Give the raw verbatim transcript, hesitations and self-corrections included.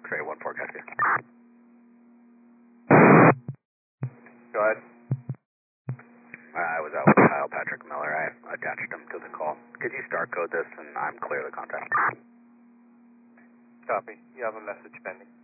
X-ray one four, copy. Go ahead. I was out with Kyle Patrick Miller. I attached him to the call. Could you star code this and I'm clear the contact? Copy. You have a message pending.